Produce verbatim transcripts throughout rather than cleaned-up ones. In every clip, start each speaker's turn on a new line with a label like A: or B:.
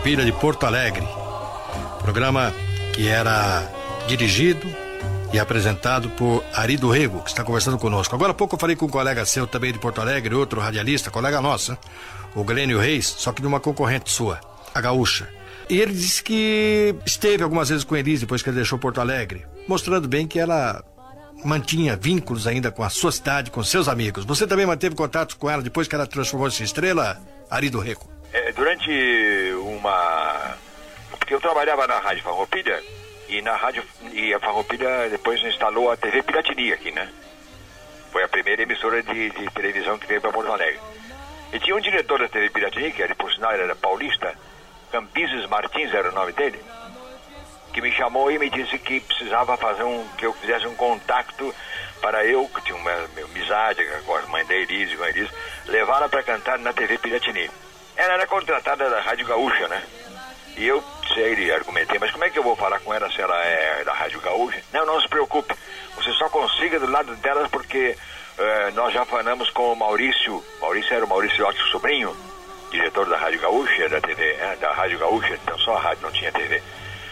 A: Farroupilha de Porto Alegre. Programa que era dirigido e apresentado por Ari do Rego, que está conversando conosco. Agora há pouco eu falei com um colega seu também de Porto Alegre, outro radialista, colega nosso, o Glênio Reis, só que de uma concorrente sua, a Gaúcha. E ele disse que esteve algumas vezes com Elis depois que ele deixou Porto Alegre, mostrando bem que ela mantinha vínculos ainda com a sua cidade, com seus amigos. Você também manteve contato com ela depois que ela transformou-se em estrela, Ari do Rego?
B: É, durante uma... Porque eu trabalhava na Rádio Farroupilha, e na rádio, e a Farroupilha depois instalou a T V Piratini aqui, né? Foi a primeira emissora de, de televisão que veio para Porto Alegre. E tinha um diretor da T V Piratini, que era, por sinal, era paulista, Campises Martins era o nome dele, que me chamou e me disse que precisava fazer um, que eu fizesse um contato para eu, que tinha uma, uma amizade com a mãe da Elise, com a Elise, levá-la para cantar na T V Piratini. Ela era contratada da Rádio Gaúcha, né? E eu sei, argumentei, mas como é que eu vou falar com ela se ela é da Rádio Gaúcha? Não, não se preocupe, você só consiga do lado delas porque uh, nós já falamos com o Maurício, Maurício era o Maurício Otto Sobrinho, diretor da Rádio Gaúcha, da T V, é, da Rádio Gaúcha, então só a rádio, não tinha T V.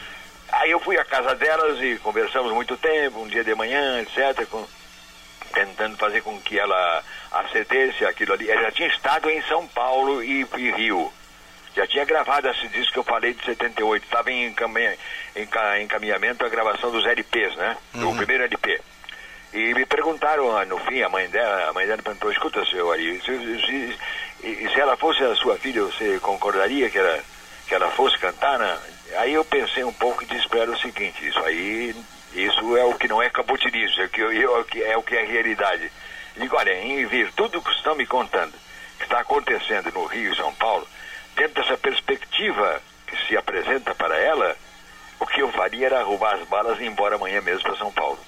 B: Aí eu fui à casa delas e conversamos muito tempo, um dia de manhã, etcétera, com, tentando fazer com que ela acedesse aquilo ali. Ela já tinha estado em São Paulo e, e Rio. Já tinha gravado esse disco que eu falei de setenta e oito. Estava em, encaminha, em encaminhamento a gravação dos L Ps, né? Uhum. O primeiro L P. E me perguntaram, no fim, a mãe dela, a mãe dela perguntou, escuta, senhor Ari, se, se, se, se ela fosse a sua filha, você concordaria que ela, que ela fosse cantar, né? Aí eu pensei um pouco e disse para ela o seguinte, isso aí, isso é o que não é cabotinice, é o que, é o que é realidade. E digo, olha, em virtude do que estão me contando, que está acontecendo no Rio e São Paulo, dentro dessa perspectiva que se apresenta para ela, o que eu faria era arrumar as balas e ir embora amanhã mesmo para São Paulo.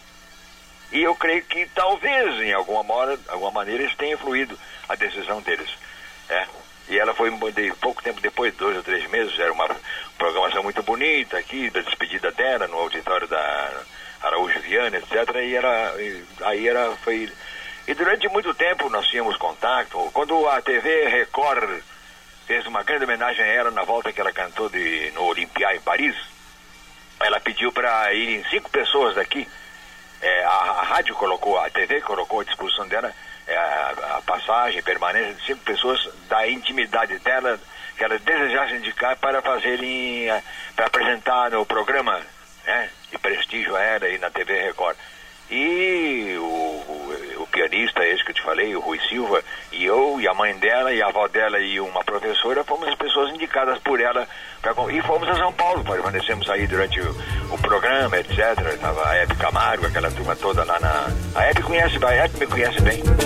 B: E eu creio que talvez, em alguma, hora, alguma maneira, isso tenha influído a decisão deles. É. E ela foi de pouco tempo depois, dois ou três meses, era uma programação muito bonita aqui, da despedida dela, no auditório da Araújo Viana, etcétera. E ela, e, aí ela foi... E durante muito tempo nós tínhamos contato. Quando a T V Record fez uma grande homenagem a ela na volta que ela cantou de, no Olympia em Paris, ela pediu para irem cinco pessoas daqui. É, a, a rádio colocou, a T V colocou à disposição dela é, a, a passagem, permanência de cinco pessoas da intimidade dela, que ela desejasse indicar para fazerem, para apresentar no programa, né, de prestígio a ela aí na T V Record. E o, o, o pianista, esse que eu te falei, o Rui Silva, e eu, e a mãe dela, e a avó dela e uma professora, fomos as pessoas indicadas por ela, pra, e fomos a São Paulo, permanecemos aí durante o, o programa, etcétera. Estava a Hebe Camargo, aquela turma toda lá na... A Hebe conhece, a Hebe me conhece bem.